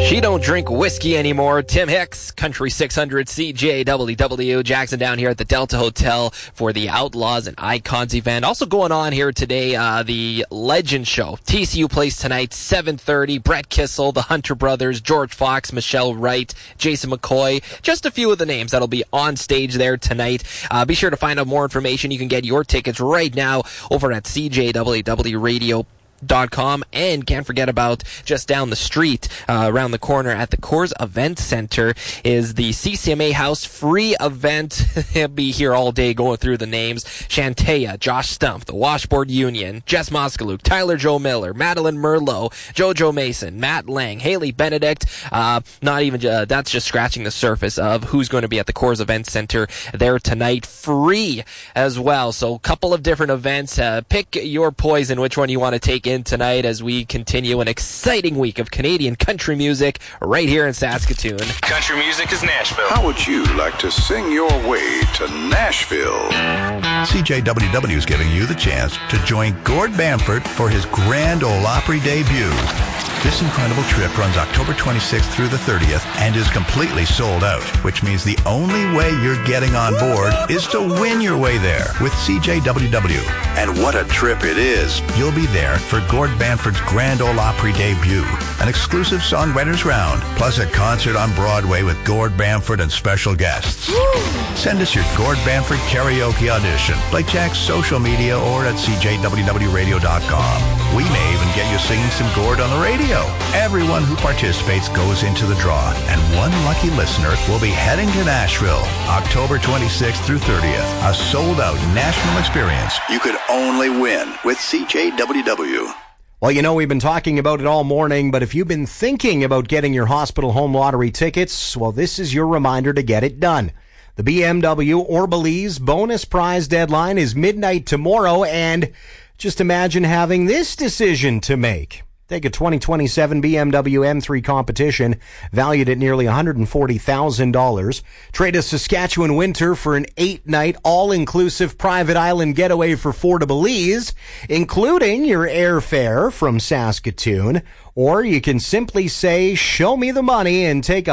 She don't drink whiskey anymore. Tim Hicks, Country 600 CJWW. Jackson down here at the Delta Hotel for the Outlaws and Icons event. Also going on here today, the Legend Show. TCU plays tonight, 7:30. Brett Kissel, the Hunter Brothers, George Fox, Michelle Wright, Jason McCoy. Just a few of the names that'll be on stage there tonight. Be sure to find out more information. You can get your tickets right now over at CJWWRadio.com, and can't forget about just down the street, around the corner at the Coors Event Center is the CCMA House free event. He'll be here all day going through the names. Shantea, Josh Stumpf, the Washboard Union, Jess Moskaluk, Tyler Joe Miller, Madeline Merlot, JoJo Mason, Matt Lang, Haley Benedict. Not even that's just scratching the surface of who's going to be at the Coors Event Center there tonight, free as well. So a couple of different events. Pick your poison, which one you want to take in tonight as we continue an exciting week of Canadian country music right here in Saskatoon. Country music is Nashville. How would you like to sing your way to Nashville? CJWW is giving you the chance to join Gord Bamford for his Grand Ole Opry debut. This incredible trip runs October 26th through the 30th and is completely sold out, which means the only way you're getting on board is to win your way there with CJWW. And what a trip it is. You'll be there for Gord Bamford's Grand Ole Opry debut, an exclusive songwriters round, plus a concert on Broadway with Gord Bamford and special guests. Send us your Gord Bamford karaoke audition, like Jack's social media or at CJWWRadio.com. We may even get you singing some Gord on the radio. Everyone who participates goes into the draw, and one lucky listener will be heading to Nashville, October 26th through 30th. A sold-out national experience you could only win with CJWW. Well, you know, we've been talking about it all morning, but if you've been thinking about getting your hospital home lottery tickets, well, this is your reminder to get it done. The BMW or Belize bonus prize deadline is midnight tomorrow, and just imagine having this decision to make. Take a 2027 BMW M3 competition valued at nearly $140,000. Trade a Saskatchewan winter for an 8-night all-inclusive private island getaway for 4 to Belize, including your airfare from Saskatoon. Or you can simply say, show me the money, and take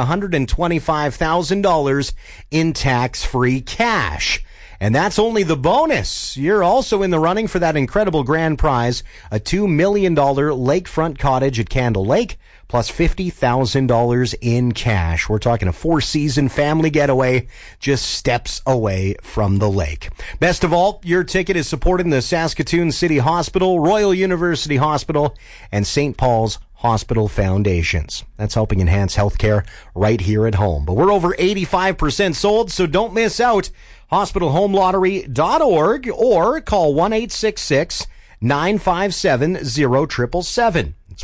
$125,000 in tax-free cash. And that's only the bonus. You're also in the running for that incredible grand prize, a $2 million lakefront cottage at Candle Lake, plus $50,000 in cash. We're talking a 4-season family getaway just steps away from the lake. Best of all, your ticket is supporting the Saskatoon City Hospital, Royal University Hospital, and St. Paul's Hospital Foundations. That's helping enhance healthcare right here at home. But we're over 85% sold, so don't miss out. HospitalHomeLottery.org or call 1-866-957-0777. It's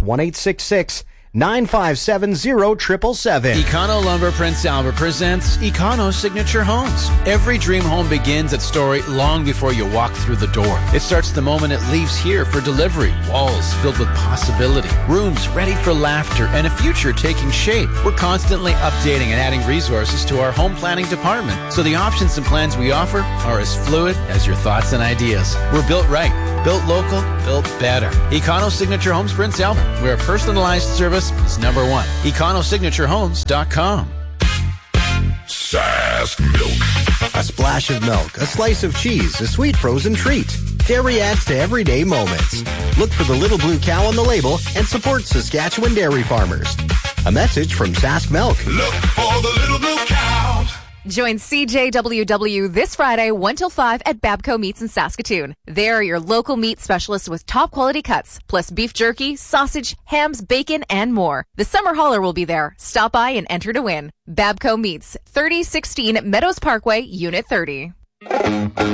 1-866-957-0777. Econo Lumber Prince Albert presents Econo Signature Homes. Every dream home begins at Story long before you walk through the door. It starts the moment it leaves here for delivery. Walls filled with possibility. Rooms ready for laughter and a future taking shape. We're constantly updating and adding resources to our home planning department, so the options and plans we offer are as fluid as your thoughts and ideas. We're built right, built local, built better. Econo Signature Homes Prince Albert, where personalized service is number one. EconoSignatureHomes.com. Sask Milk. A splash of milk, a slice of cheese, a sweet frozen treat. Dairy adds to everyday moments. Look for the little blue cow on the label and support Saskatchewan dairy farmers. A message from Sask Milk. Look for the little blue cow. Join CJWW this Friday, 1 till 5 at Babco Meats in Saskatoon. They are your local meat specialists with top quality cuts, plus beef jerky, sausage, hams, bacon, and more. The summer hauler will be there. Stop by and enter to win. Babco Meats, 3016 Meadows Parkway, Unit 30.